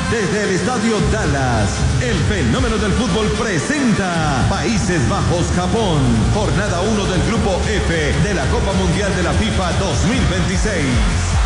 Desde el Estadio Dallas, el fenómeno del fútbol presenta Países Bajos-Japón, jornada 1 del Grupo F de la Copa Mundial de la FIFA 2026.